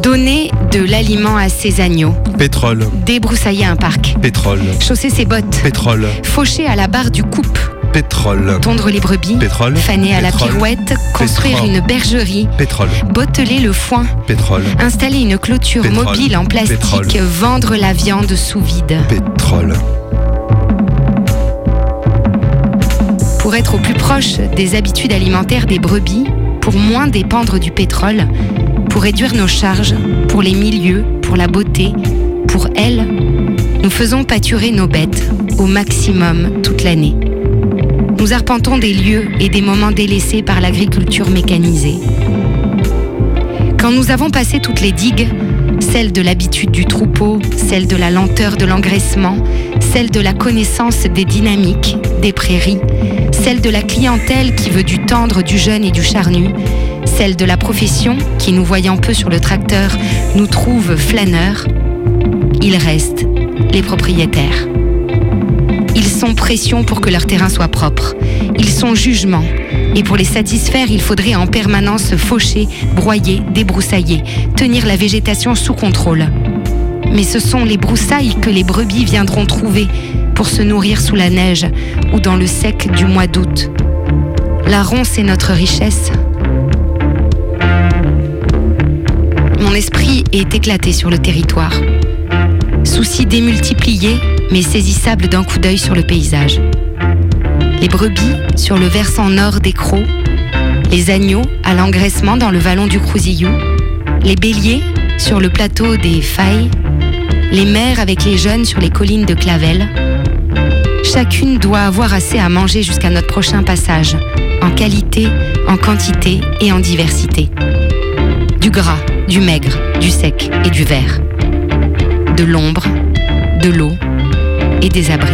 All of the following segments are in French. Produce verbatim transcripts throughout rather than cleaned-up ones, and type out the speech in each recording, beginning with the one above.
Donner de l'aliment à ses agneaux. Pétrole. Débroussailler un parc. Pétrole. Chausser ses bottes. Pétrole. Faucher à la barre du coupe. Pétrole. Tondre les brebis. Pétrole. Faner à Pétrole. la pirouette. Construire Pétrole. une bergerie. Pétrole. Botteler le foin. Pétrole. Installer une clôture Pétrole. mobile en plastique. Pétrole. Vendre la viande sous vide. Pétrole. Pour être au plus proche des habitudes alimentaires des brebis, pour moins dépendre du pétrole, pour réduire nos charges, pour les milieux, pour la beauté, pour elles, nous faisons pâturer nos bêtes au maximum toute l'année. Nous arpentons des lieux et des moments délaissés par l'agriculture mécanisée. Quand nous avons passé toutes les digues, celle de l'habitude du troupeau, celle de la lenteur de l'engraissement, celle de la connaissance des dynamiques, des prairies, celle de la clientèle qui veut du tendre, du jeune et du charnu, celle de la profession qui, nous voyant peu sur le tracteur, nous trouve flâneurs, il reste les propriétaires. Ils sont pression pour que leur terrain soit propre. Ils sont jugement. Et pour les satisfaire, il faudrait en permanence faucher, broyer, débroussailler, tenir la végétation sous contrôle. Mais ce sont les broussailles que les brebis viendront trouver pour se nourrir sous la neige ou dans le sec du mois d'août. La ronce est notre richesse. Mon esprit est éclaté sur le territoire. Soucis démultipliés, mais saisissables d'un coup d'œil sur le paysage. Les brebis sur le versant nord des Crocs, les agneaux à l'engraissement dans le vallon du Crouzillou, les béliers sur le plateau des Failles, les mères avec les jeunes sur les collines de Clavel. Chacune doit avoir assez à manger jusqu'à notre prochain passage, en qualité, en quantité et en diversité. Du gras, du maigre, du sec et du vert. De l'ombre, de l'eau et des abris.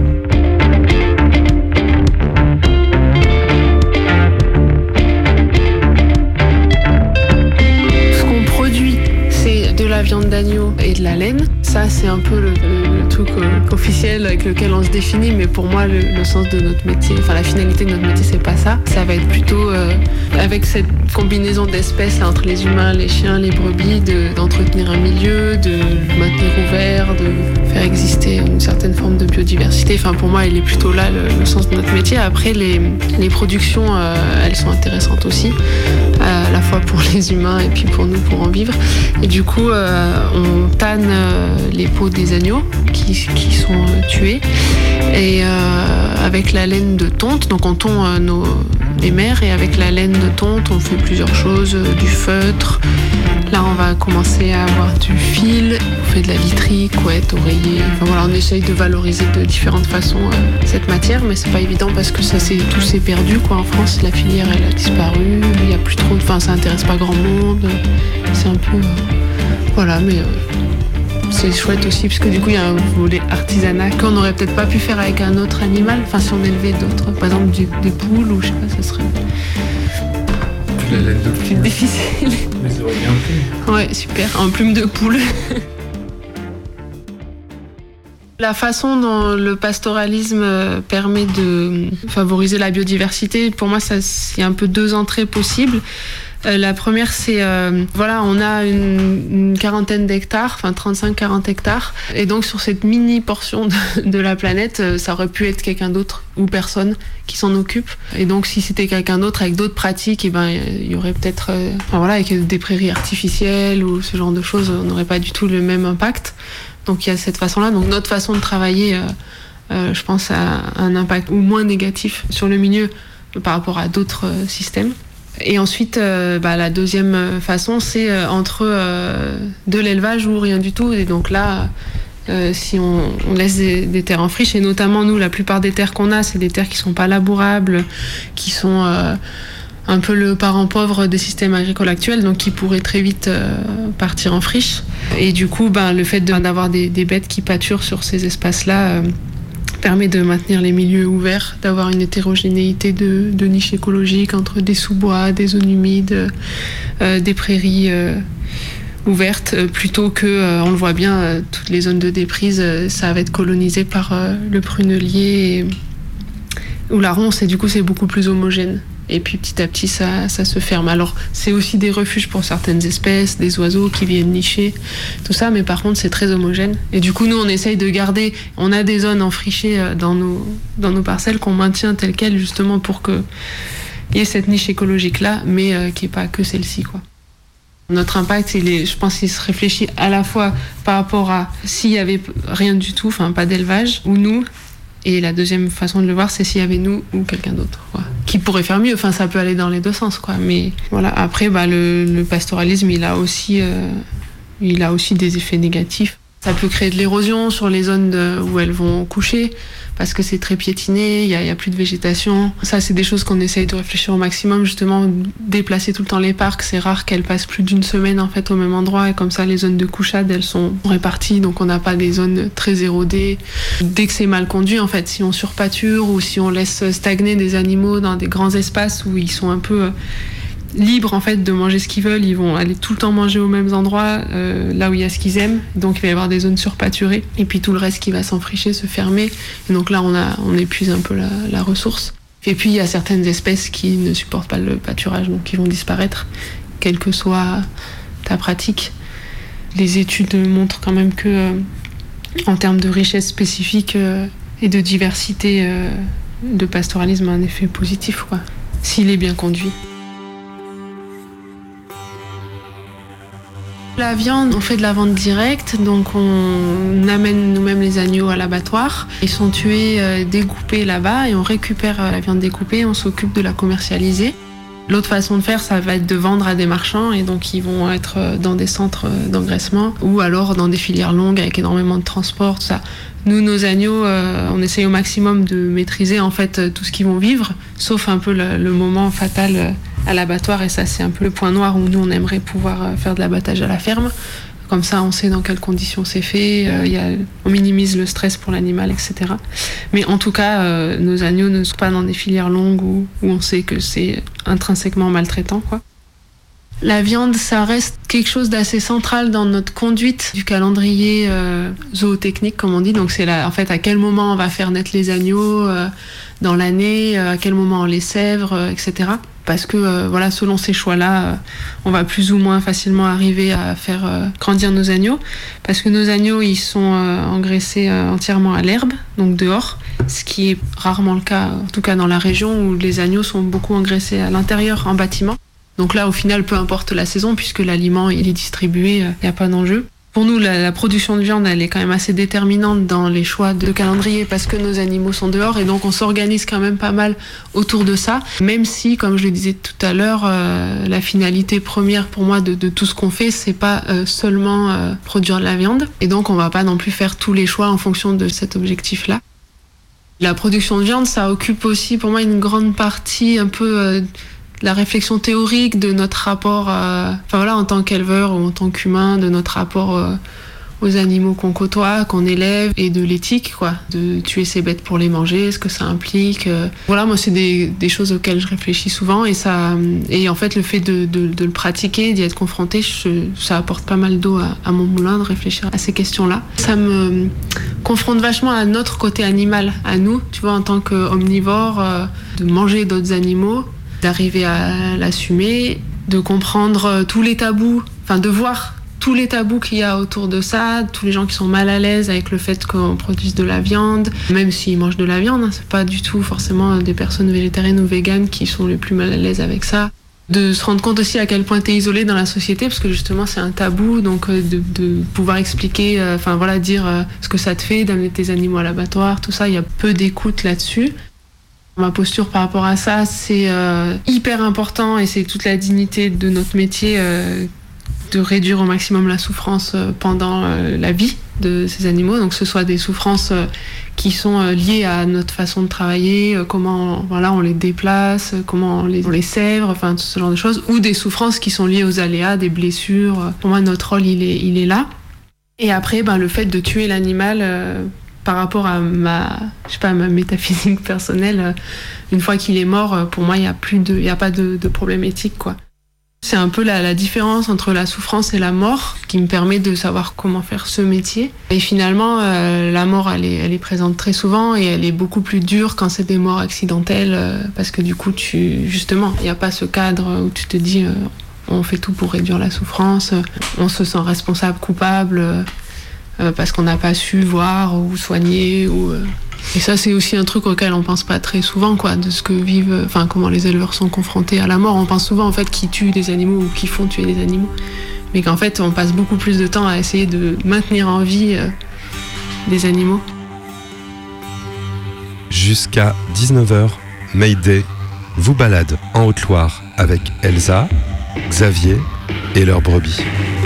Ce qu'on produit, c'est de la viande d'agneau et de la laine. Ça, c'est un peu le, le, le truc euh, officiel avec lequel on se définit, mais pour moi, le, le sens de notre métier, enfin la finalité de notre métier, c'est pas ça. Ça va être plutôt euh, avec cette combinaison d'espèces là, entre les humains, les chiens, les brebis, de, d'entretenir un milieu, de le maintenir ouvert, de faire exister une certaine forme de biodiversité. Enfin, pour moi, il est plutôt là le, le sens de notre métier. Après, les, les productions, euh, elles sont intéressantes aussi, euh, à la fois pour les humains et puis pour nous, pour en vivre. Et du coup, euh, on tanne euh, les peaux des agneaux qui, qui sont euh, tués et euh, avec la laine de tonte, donc on tond euh, nos, les mères et avec la laine de tonte on fait plusieurs choses, euh, du feutre, là on va commencer à avoir du fil, on fait de la literie, couette, oreiller, enfin voilà, on essaye de valoriser de différentes façons euh, cette matière, mais c'est pas évident parce que ça c'est, tout s'est perdu quoi. En France la filière elle a disparu, il y a plus trop de, enfin ça intéresse pas grand monde, c'est un peu euh, voilà, mais euh, c'est chouette aussi parce que du coup il y a un volet artisanat qu'on n'aurait peut-être pas pu faire avec un autre animal, enfin si on élevait d'autres, par exemple du, des poules ou je sais pas, ça serait La laine de plus difficile. Mais ça aurait bien plu. Ouais, super, en plume de poule. La façon dont le pastoralisme permet de favoriser la biodiversité, pour moi, ça, il y a un peu deux entrées possibles. Euh, la première, c'est, euh, voilà, on a une, une quarantaine d'hectares, enfin trente-cinq à quarante hectares. Et donc, sur cette mini portion de, de la planète, euh, ça aurait pu être quelqu'un d'autre ou personne qui s'en occupe. Et donc, si c'était quelqu'un d'autre avec d'autres pratiques, et ben, il y aurait peut-être, euh, enfin, voilà, avec des prairies artificielles ou ce genre de choses, on n'aurait pas du tout le même impact. Donc, il y a cette façon-là. Donc, notre façon de travailler, euh, euh, je pense, a un impact ou moins négatif sur le milieu par rapport à d'autres euh, systèmes. Et ensuite, euh, bah, la deuxième façon, c'est euh, entre euh, de l'élevage ou rien du tout. Et donc là, euh, si on, on laisse des, des terres en friche, et notamment nous, la plupart des terres qu'on a, c'est des terres qui sont pas labourables, qui sont euh, un peu le parent pauvre des systèmes agricoles actuels, donc qui pourraient très vite euh, partir en friche. Et du coup, bah, le fait de, d'avoir des, des bêtes qui pâturent sur ces espaces-là euh, permet de maintenir les milieux ouverts, d'avoir une hétérogénéité de, de niches écologiques entre des sous-bois, des zones humides, euh, des prairies euh, ouvertes, euh, plutôt que, euh, on le voit bien, euh, toutes les zones de déprise, euh, ça va être colonisé par euh, le prunelier et, ou la ronce, et du coup c'est beaucoup plus homogène. Et puis petit à petit, ça, ça se ferme. Alors, c'est aussi des refuges pour certaines espèces, des oiseaux qui viennent nicher, tout ça, mais par contre, c'est très homogène. Et du coup, nous, on essaye de garder... On a des zones enfrichées dans nos, dans nos parcelles qu'on maintient telles quelles, justement, pour qu'il y ait cette niche écologique-là, mais euh, qui n'est pas que celle-ci, quoi. Notre impact, il est, je pense qu'il se réfléchit à la fois par rapport à s'il y avait rien du tout, enfin pas d'élevage, ou nous, et la deuxième façon de le voir, c'est s'il y avait nous ou quelqu'un d'autre, quoi, qui pourrait faire mieux. Enfin, ça peut aller dans les deux sens, quoi. Mais voilà. Après, bah, le, le pastoralisme, il a aussi, euh, il a aussi des effets négatifs. Ça peut créer de l'érosion sur les zones de, où elles vont coucher, parce que c'est très piétiné, il n'y a, a plus de végétation. Ça, c'est des choses qu'on essaye de réfléchir au maximum, justement, déplacer tout le temps les parcs. C'est rare qu'elles passent plus d'une semaine, en fait, au même endroit, et comme ça, les zones de couchade, elles sont réparties, donc on n'a pas des zones très érodées. Dès que c'est mal conduit, en fait, si on surpâture ou si on laisse stagner des animaux dans des grands espaces où ils sont un peu... libres en fait de manger ce qu'ils veulent, ils vont aller tout le temps manger aux mêmes endroits, euh, là où il y a ce qu'ils aiment, donc il va y avoir des zones surpâturées, et puis tout le reste qui va s'enfricher, se fermer, et donc là on, a, on épuise un peu la, la ressource. Et puis il y a certaines espèces qui ne supportent pas le pâturage, donc qui vont disparaître, quelle que soit ta pratique. Les études montrent quand même que, euh, en termes de richesse spécifique euh, et de diversité, euh, de pastoralisme a un effet positif, quoi, s'il est bien conduit. La viande, on fait de la vente directe, donc on amène nous-mêmes les agneaux à l'abattoir. Ils sont tués, euh, découpés là-bas, et on récupère la viande découpée, on s'occupe de la commercialiser. L'autre façon de faire, ça va être de vendre à des marchands, et donc ils vont être dans des centres d'engraissement, ou alors dans des filières longues avec énormément de transport, tout ça. Nous, nos agneaux, euh, on essaye au maximum de maîtriser en fait tout ce qu'ils vont vivre, sauf un peu le, le moment fatal euh, à l'abattoir, et ça c'est un peu le point noir où nous on aimerait pouvoir faire de l'abattage à la ferme. Comme ça, on sait dans quelles conditions c'est fait, euh, y a, on minimise le stress pour l'animal, et cetera. Mais en tout cas, euh, nos agneaux ne sont pas dans des filières longues où, où on sait que c'est intrinsèquement maltraitant, quoi. La viande, ça reste quelque chose d'assez central dans notre conduite du calendrier euh, zootechnique, comme on dit. Donc c'est là, en fait, à quel moment on va faire naître les agneaux euh, dans l'année, euh, à quel moment on les sèvre, euh, et cetera. Parce que euh, voilà, selon ces choix-là, euh, on va plus ou moins facilement arriver à faire euh, grandir nos agneaux. Parce que nos agneaux, ils sont euh, engraissés euh, entièrement à l'herbe, donc dehors, ce qui est rarement le cas, en tout cas dans la région où les agneaux sont beaucoup engraissés à l'intérieur, en bâtiment. Donc là, au final, peu importe la saison, puisque l'aliment il est distribué, il n'y a pas d'enjeu. Pour nous, la, la production de viande, elle est quand même assez déterminante dans les choix de calendrier, parce que nos animaux sont dehors, et donc on s'organise quand même pas mal autour de ça. Même si, comme je le disais tout à l'heure, euh, la finalité première pour moi de, de tout ce qu'on fait, c'est pas euh, seulement euh, produire de la viande. Et donc on va pas non plus faire tous les choix en fonction de cet objectif-là. La production de viande, ça occupe aussi pour moi une grande partie un peu... Euh, la réflexion théorique de notre rapport, à, enfin voilà, en tant qu'éleveur ou en tant qu'humain, de notre rapport euh, aux animaux qu'on côtoie, qu'on élève, et de l'éthique, quoi, de tuer ces bêtes pour les manger, ce que ça implique. Euh, voilà, moi c'est des, des choses auxquelles je réfléchis souvent, et ça, et en fait le fait de, de, de le pratiquer, d'y être confronté, je, ça apporte pas mal d'eau à, à mon moulin de réfléchir à ces questions-là. Ça me confronte vachement à notre côté animal, à nous, tu vois, en tant qu'omnivore, euh, de manger d'autres animaux, d'arriver à l'assumer, de comprendre tous les tabous, enfin de voir tous les tabous qu'il y a autour de ça, tous les gens qui sont mal à l'aise avec le fait qu'on produise de la viande, même s'ils mangent de la viande, hein, c'est pas du tout forcément des personnes végétariennes ou véganes qui sont les plus mal à l'aise avec ça. De se rendre compte aussi à quel point t'es isolé dans la société, parce que justement c'est un tabou, donc de, de pouvoir expliquer, enfin euh, voilà, dire euh, ce que ça te fait d'amener tes animaux à l'abattoir, tout ça, il y a peu d'écoute là-dessus. Ma posture par rapport à ça, c'est euh, hyper important, et c'est toute la dignité de notre métier euh, de réduire au maximum la souffrance euh, pendant euh, la vie de ces animaux. Donc que ce soit des souffrances euh, qui sont euh, liées à notre façon de travailler, euh, comment voilà, on les déplace, euh, comment on les, on les sèvre, enfin tout ce genre de choses, ou des souffrances qui sont liées aux aléas, des blessures. Pour moi, notre rôle, il est, il est là. Et après, ben, le fait de tuer l'animal... Euh, par rapport à ma, je sais pas, ma métaphysique personnelle, une fois qu'il est mort, pour moi, il n'y a plus de, il y a pas de, de problème éthique, quoi. C'est un peu la, la différence entre la souffrance et la mort qui me permet de savoir comment faire ce métier. Et finalement, euh, la mort, elle est, elle est présente très souvent et elle est beaucoup plus dure quand c'est des morts accidentelles euh, parce que du coup, tu, justement, il n'y a pas ce cadre où tu te dis euh, on fait tout pour réduire la souffrance, euh, on se sent responsable, coupable euh, parce qu'on n'a pas su voir ou soigner ou... Euh, Et ça, c'est aussi un truc auquel on pense pas très souvent, quoi, de ce que vivent, enfin, comment les éleveurs sont confrontés à la mort. On pense souvent, en fait, qu'ils tuent des animaux ou qu'ils font tuer des animaux. Mais qu'en fait, on passe beaucoup plus de temps à essayer de maintenir en vie euh, des animaux. Jusqu'à dix-neuf heures, Mayday vous balade en Haute-Loire avec Elsa, Xavier et leurs brebis.